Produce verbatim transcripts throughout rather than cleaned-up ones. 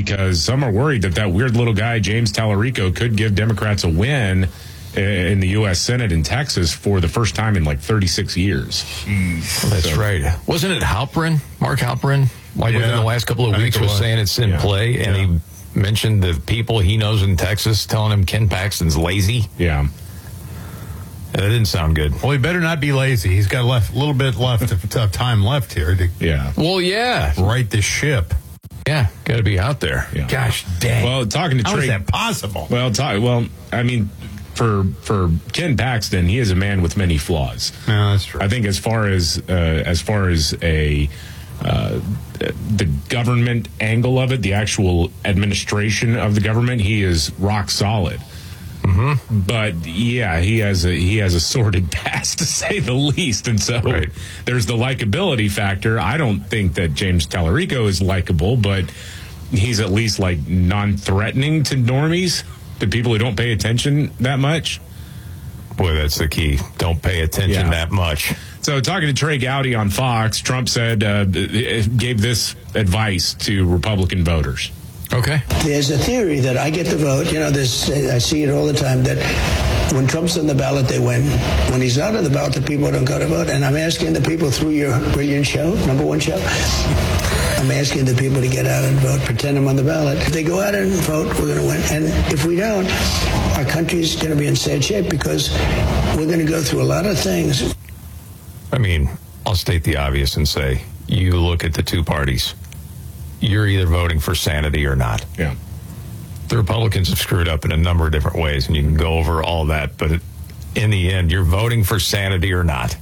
because some are worried that that weird little guy, James Tallarico, could give Democrats a win in the U S Senate in Texas for the first time in like thirty-six years. Jeez. That's so, right. Wasn't it Halperin, Mark Halperin, like yeah, within the last couple of weeks was, was saying it's in yeah. play, and yeah. he mentioned the people he knows in Texas telling him Ken Paxton's lazy. Yeah. That didn't sound good. Well, he better not be lazy. He's got a left, little bit left of, of time left here to yeah. Well, yeah. right the ship. Yeah, got to be out there. Yeah. Gosh dang. Well, talking to How Trey, is that possible? Well, talk, well, I mean, for for Ken Paxton, he is a man with many flaws. No, that's true. I think as far as uh, as far as a uh, the government angle of it, the actual administration of the government, he is rock solid. Mm-hmm. But yeah, he has a he has a sordid past, to say the least, and so right. there's the likability factor. I don't think that James Tallarico is likable, but he's at least like non-threatening to normies, to people who don't pay attention that much. Boy, that's the key. Don't pay attention yeah. that much. So talking to Trey Gowdy on Fox, Trump said uh, gave this advice to Republican voters. Okay. There's a theory that I get the vote. You know, this I see it all the time, that when Trump's on the ballot, they win. When he's not on the ballot, the people don't go to vote. And I'm asking the people through your brilliant show, number one show, I'm asking the people to get out and vote, pretend I'm on the ballot. If they go out and vote, we're going to win. And if we don't, our country's going to be in sad shape, because we're going to go through a lot of things. I mean, I'll state the obvious and say, you look at the two parties. You're either voting for sanity or not. Yeah. The Republicans have screwed up in a number of different ways, and you can go over all that, but in the end, you're voting for sanity or not.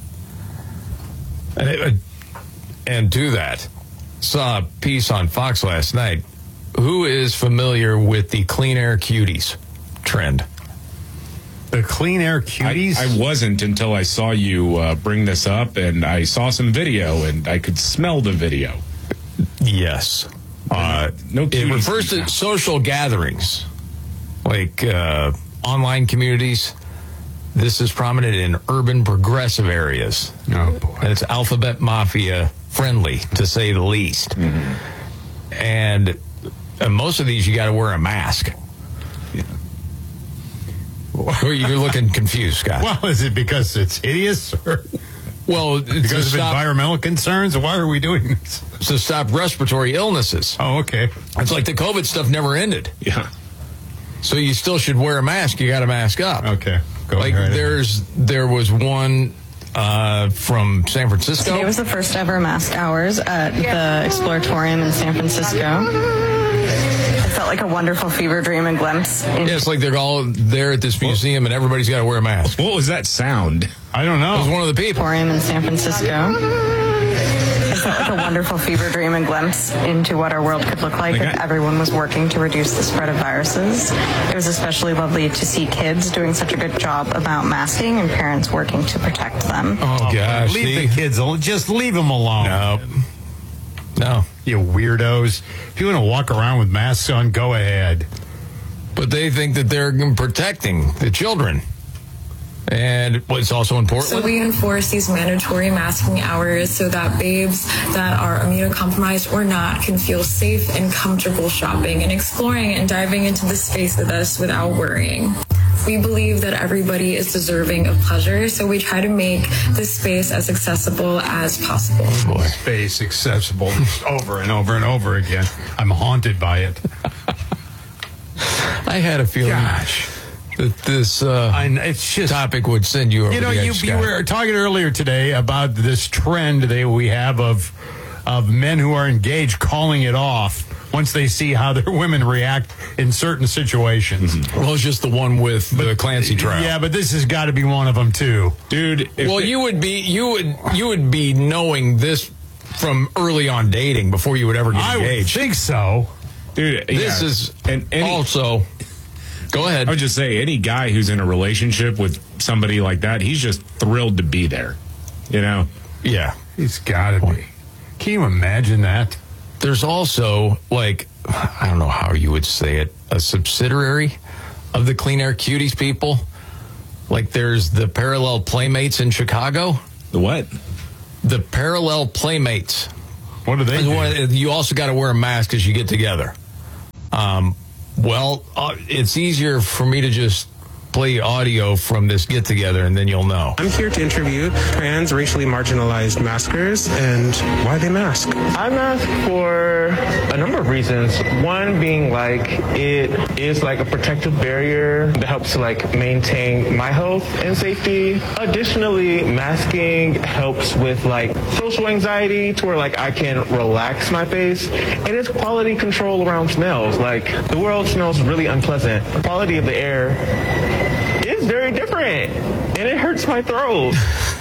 And, it, and to that, saw a piece on Fox last night. Who is familiar with the Clean Air Cuties trend? The Clean Air Cuties? I, I wasn't until I saw you uh, bring this up, and I saw some video, and I could smell the video. Yes. Uh, no it refers to social gatherings, like uh, online communities. This is prominent in urban progressive areas. Oh, boy. And it's alphabet mafia friendly, to say the least. Mm-hmm. And uh, most of these, you got to wear a mask. Yeah. You're looking confused, Scott. Well, is it because it's hideous? Or well, because of stop, environmental concerns? Why are we doing this? To stop respiratory illnesses. Oh, okay. It's like the COVID stuff never ended. Yeah. So you still should wear a mask. You got to mask up. Okay. Go like right there's ahead. There was one uh, from San Francisco. Today was the first ever mask hours at the Exploratorium in San Francisco. It felt like a wonderful fever dream and glimpse. Yeah, it's like they're all there at this museum and everybody's got to wear a mask. What was that sound? I don't know. It was one of the people. Exploratorium in San Francisco. It felt like a wonderful fever dream and glimpse into what our world could look like Okay. if everyone was working to reduce the spread of viruses. It was especially lovely to see kids doing such a good job about masking and parents working to protect them. Oh, gosh. Leave see? the kids alone. Just leave them alone. No. No. You weirdos. If you want to walk around with masks on, go ahead. But they think that they're protecting the children. And what's also important. So we enforce these mandatory masking hours so that babes that are immunocompromised or not can feel safe and comfortable shopping and exploring and diving into the space with us without worrying. We believe that everybody is deserving of pleasure, so we try to make this space as accessible as possible. Oh boy. Space accessible over and over and over again. I'm haunted by it. I had a feeling Gosh. that this uh, I, it's just, topic would send you over You know, the you, edge, you Scott. were talking earlier today about this trend that we have of of men who are engaged calling it off once they see how their women react in certain situations. Mm-hmm. Well, it's just the one with the Clancy trial. Yeah, but this has got to be one of them too, dude. Well, it, you would be you would you would be knowing this from early on dating before you would ever get I engaged. would think so, dude. This yeah. is and any, also. Go ahead. I would just say any guy who's in a relationship with somebody like that, he's just thrilled to be there. You know? Yeah, he's got to be. Can you imagine that? There's also, like, I don't know how you would say it, a subsidiary of the Clean Air Cuties people. Like, there's the Parallel Playmates in Chicago. The what? The Parallel Playmates. What do they do? You also got to wear a mask as you get together. Um, well, uh, it's easier for me to just play audio from this get-together, and then you'll know. I'm here to interview trans, racially marginalized maskers and why they mask. I mask for a number of reasons. One being like it is like a protective barrier that helps to like maintain my health and safety. Additionally, masking helps with like social anxiety to where like I can relax my face, and it's quality control around smells. Like the world smells really unpleasant. The quality of the air is very different, and it hurts my throat.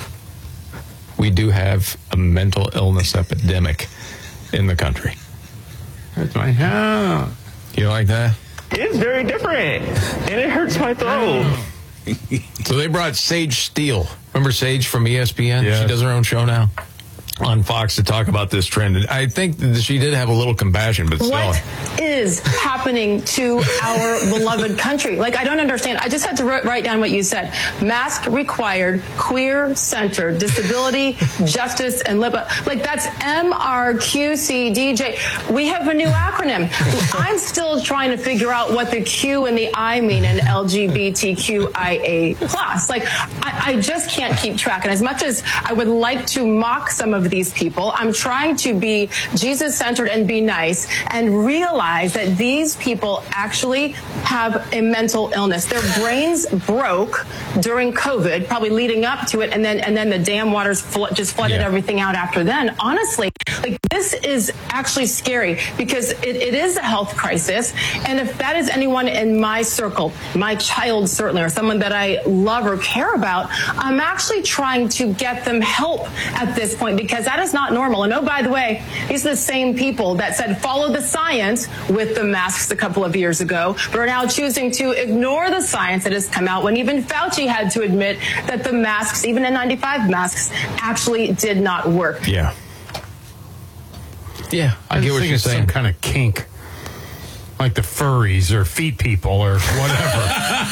We do have a mental illness epidemic in the country. That's my house. You like that? It's very different, and it hurts my throat. So they brought Sage Steele. Remember Sage from E S P N? Yeah. She does her own show now on Fox to talk about this trend. And I think that she did have a little compassion, but still. What is happening to our beloved country? Like, I don't understand. I just had to write, write down what you said. Mask required, queer centered, disability, justice, and liber. Like, that's M R Q C D J. We have a new acronym. I'm still trying to figure out what the Q and the I mean in L G B T Q I A plus. Like, I, I just can't keep track. And as much as I would like to mock some of these people, I'm trying to be Jesus-centered and be nice and realize that these people actually have a mental illness. Their brains broke during COVID, probably leading up to it, and then and then the dam waters fl- just flooded Yeah. everything out after then. Honestly, like this is actually scary because it, it is a health crisis, and if that is anyone in my circle, my child certainly, or someone that I love or care about, I'm actually trying to get them help at this point because that is not normal. And oh, by the way, these are the same people that said follow the science with the masks a couple of years ago, but are now choosing to ignore the science that has come out when even Fauci had to admit that the masks, even N ninety-five masks, actually did not work. Yeah. Yeah, I, I get just what think you're it's saying. some kind of kink. Like the furries or feet people or whatever.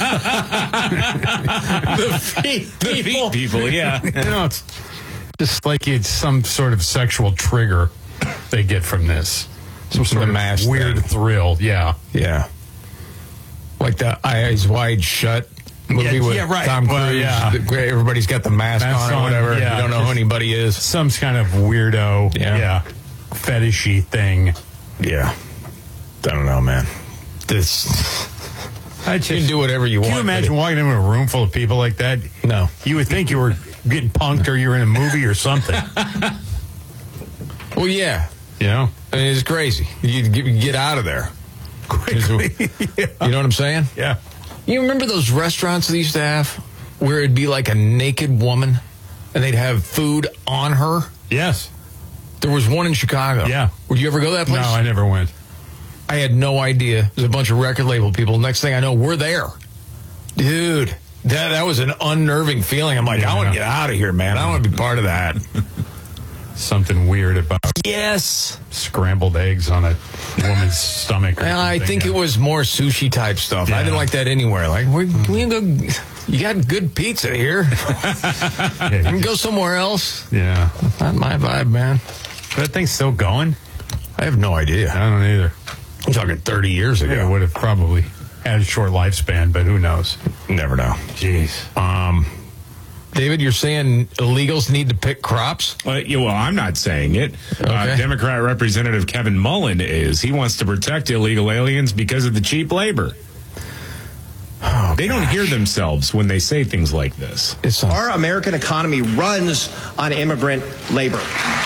The feet The feet people, yeah. You know, it's just like it's some sort of sexual trigger they get from this. Some sort The of mask weird thing. thrill. Yeah. Yeah. Like the Eyes Wide Shut movie Yeah, with yeah, right. Tom Cruise. Well, yeah. The- Everybody's got the mask Mask on or on, whatever. yeah. You don't know who anybody is. Some kind of weirdo, Yeah. yeah, fetishy thing. Yeah. I don't know, man. This I you just, can do whatever you Can want. you imagine walking into a room full of people like that? No. You would think you were getting punked or you were in a movie or something. Well, yeah. You know? I mean, it's crazy. You get, you get out of there. Quickly. You know what I'm saying? Yeah. You remember those restaurants they used to have where it'd be like a naked woman and they'd have food on her? Yes. There was one in Chicago. Yeah. Would you ever go to that place? No, I never went. I had no idea. There's a bunch of record label people. Next thing I know, we're there. Dude, that that was an unnerving feeling. I'm like, Yeah. I want to get out of here, man. I don't want to be part of that. Something weird about Yes. scrambled eggs on a woman's stomach. Or Well, I something. think it was more sushi type stuff. I Yeah. didn't like that anywhere. Like, we, we can go, you got good pizza here. Yeah, We you can go just- somewhere else. yeah. Not my vibe, man. That thing's still going? I have no I idea. don't know either. I'm talking thirty years ago. Yeah, it would have probably had a short lifespan, but who knows? Never know. Jeez. Um, David, you're saying illegals need to pick crops? Uh, yeah, well, I'm not saying it. Uh, Okay. Democrat Representative Kevin Mullen is. He wants to protect illegal aliens because of the cheap labor. Oh, They don't hear themselves when they say things like this. It's Our American economy runs on immigrant labor.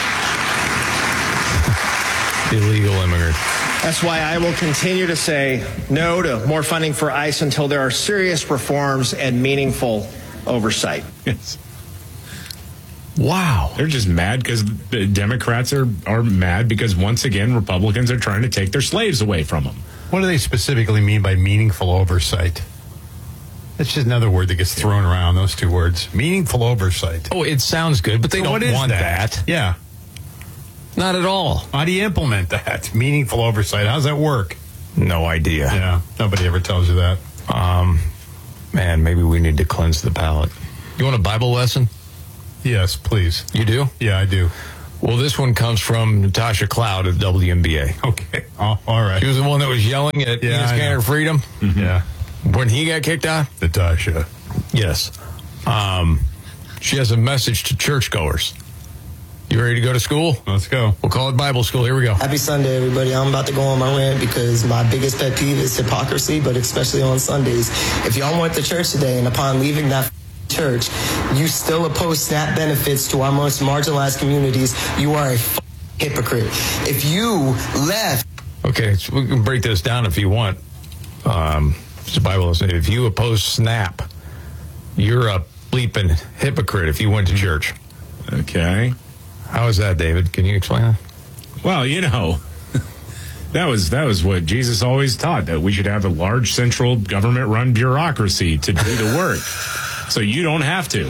illegal immigrant. That's why I will continue to say no to more funding for ICE until there are serious reforms and meaningful oversight. Yes. Wow. They're just mad because the Democrats are, are mad because, once again, Republicans are trying to take their slaves away from them. What do they specifically mean by meaningful oversight? That's just another word that gets thrown around, those two words. Meaningful oversight. Oh, it sounds good, but they So don't what is want that. Yeah. Not at all. How do you implement that? Meaningful oversight. How's that work? No idea. Yeah. Nobody ever tells you that. Um, man, maybe we need to cleanse the palate. You want a Bible lesson? Yes, please. You do? Yeah, I do. Well, this one comes from Natasha Cloud at W N B A. Okay. Oh, all right. She was the one that was yelling at Yeah, Enos I Kanter know. Freedom Mm-hmm. Yeah. when he got kicked out. Natasha. Yes. Um, she has a message to churchgoers. You ready to go to school? Let's go. We'll call it Bible school. Here we go. Happy Sunday, everybody. I'm about to go on my rant because my biggest pet peeve is hypocrisy, but especially on Sundays. If y'all went to church today and upon leaving that church, you still oppose SNAP benefits to our most marginalized communities, you are a hypocrite. If you left... Okay, so we can break this down if you want. Um, the Bible says if you oppose SNAP, you're a bleeping hypocrite if you went to church. Okay. How is that, David? Can you explain that? Well, you know, that was that was what Jesus always taught, that we should have a large central government-run bureaucracy to do the work, so you don't have to.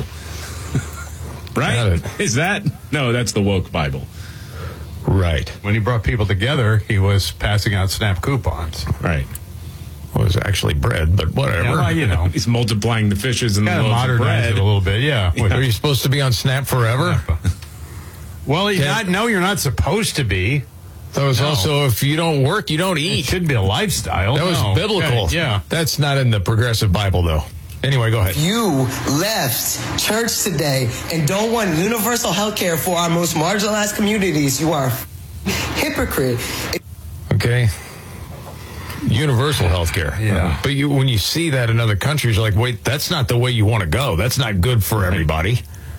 Right? Is that? No, that's the woke Bible. Right. When he brought people together, he was passing out SNAP coupons. Right. Well, it was actually bread, but whatever. Yeah, well, you know. He's multiplying the fishes and the Kind of loaves of modernize bread. it a little bit, yeah. Are you supposed to be on SNAP forever? Well, you're Yeah. not, no, you're not supposed to be. That was No. also, if you don't work, you don't It eat. should be a lifestyle. That was No. biblical. Okay, yeah. That's not in the progressive Bible, though. Anyway, go ahead. You left church today and don't want universal health care for our most marginalized communities, you are a hypocrite. Okay. Universal health care. Yeah. But you, when you see that in other countries, you're like, wait, that's not the way you want to go. That's not good for everybody.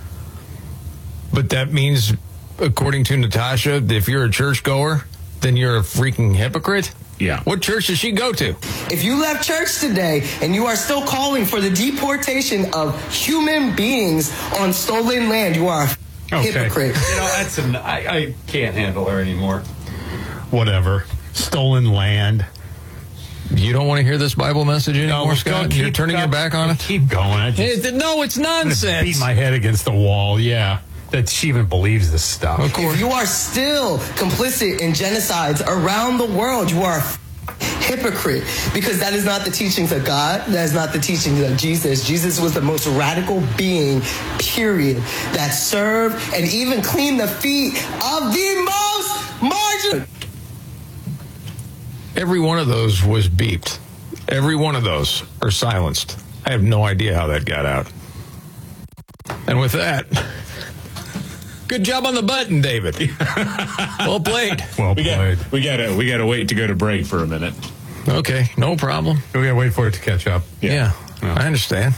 But that means, according to Natasha, if you're a churchgoer, then you're a freaking hypocrite? Yeah. What church does she go to? If you left church today and you are still calling for the deportation of human beings on stolen land, you are a Okay. hypocrite. You know, that's an, I, I can't handle her anymore. Whatever. Stolen land. You don't want to hear this Bible message anymore, No, Scott? keep- You're turning your back on it? Keep going. I just Hey, no, it's I'm gonna nonsense. beat my head against the wall. Yeah. That she even believes this stuff. Of course. If you are still complicit in genocides around the world, you are a hypocrite, because that is not the teachings of God. That is not the teachings of Jesus. Jesus was the most radical being, period, that served and even cleaned the feet of the most marginal. Every one of those was beeped. Every one of those are silenced. I have no idea how that got out. And with that, good job on the button, David. Well played. Well We played. got we got to we got to wait to go to break for a minute. Okay, no problem. We gotta wait for it to catch up. Yeah, Yeah. I understand.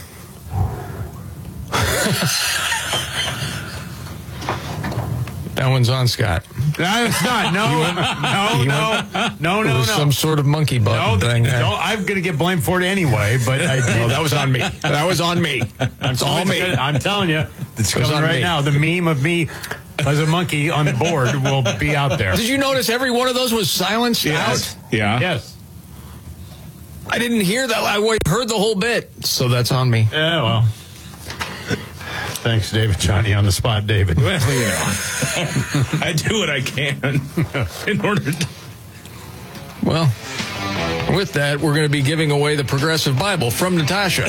That one's on Scott. No, it's not. No, no, no, no, It no, was no. some sort of monkey No, button th- thing. there. no, I'm going to get blamed for it anyway, but I did. No, that was on me. That was on me. It's all me. I'm telling you, it's It was coming on right me. now. The meme of me as a monkey on the board will be out there. Did you notice every one of those was silenced out? Yeah. Yes. I didn't hear that. I heard the whole bit. So that's on me. Yeah, well. Thanks, David. Johnny on the spot, David. Well, you know, I do what I can in order to. Well, with that, we're going to be giving away the Progressive Bible from Natasha.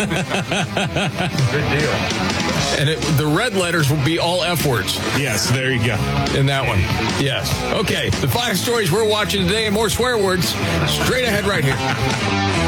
Good deal. And it, the red letters will be all F words Yes, there you go. in that one. Yes. Okay. The five stories we're watching today and more swear words straight ahead right here.